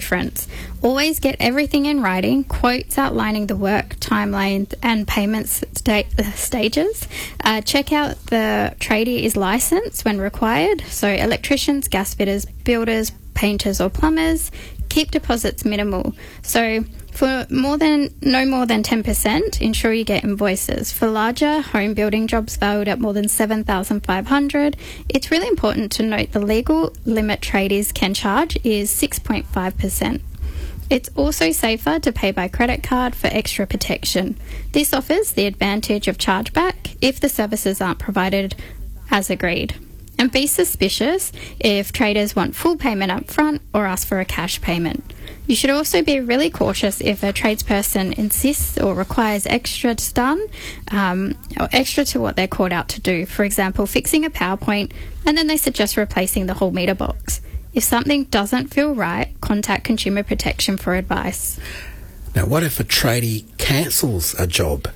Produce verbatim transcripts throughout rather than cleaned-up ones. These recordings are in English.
difference. Always get everything in writing, quotes outlining the work, timeline and payment sta- stages. Uh, check out the tradie is licensed when required, so electricians, gas fitters, builders, painters or plumbers. Keep deposits minimal. So for more than no more than ten percent, ensure you get invoices. For larger home building jobs valued at more than seven thousand five hundred dollars, it's really important to note the legal limit tradies can charge is six point five percent. It's also safer to pay by credit card for extra protection. This offers the advantage of chargeback if the services aren't provided as agreed. And be suspicious if traders want full payment up front or ask for a cash payment. You should also be really cautious if a tradesperson insists or requires extra done, um, or extra to what they're called out to do. For example, fixing a PowerPoint and then they suggest replacing the whole meter box. If something doesn't feel right, contact Consumer Protection for advice. Now, what if a tradie cancels a job?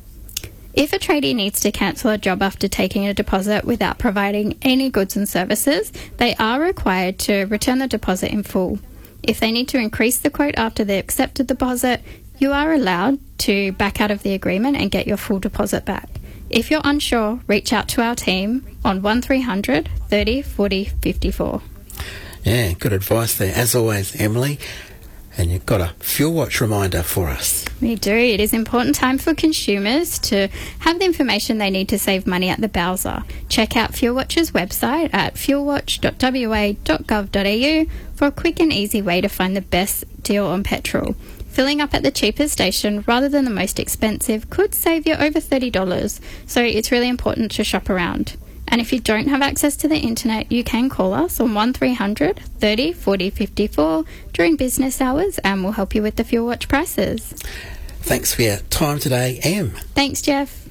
If a tradie needs to cancel a job after taking a deposit without providing any goods and services, they are required to return the deposit in full. If they need to increase the quote after they accepted the deposit, you are allowed to back out of the agreement and get your full deposit back. If you're unsure, reach out to our team on one three hundred thirty forty fifty-four. Yeah, good advice there. As always, Emily. And you've got a Fuel Watch reminder for us. We do. It is important time for consumers to have the information they need to save money at the Bowser. Check out Fuel Watch's website at fuel watch dot w a dot gov dot a u for a quick and easy way to find the best deal on petrol. Filling up at the cheapest station rather than the most expensive could save you over thirty dollars, so it's really important to shop around. And if you don't have access to the internet, you can call us on one three hundred thirty forty fifty-four during business hours and we'll help you with the Fuel Watch prices. Thanks for your time today, Em. Thanks, Jeff.